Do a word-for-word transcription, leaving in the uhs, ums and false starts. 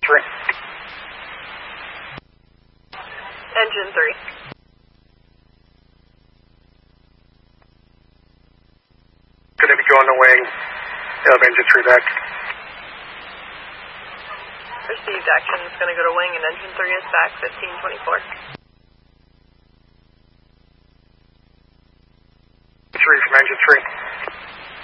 three. Engine three. Going to be going to wing of engine three back. Received action is going to go to wing and engine three is back fifteen twenty-four. Three from engine three.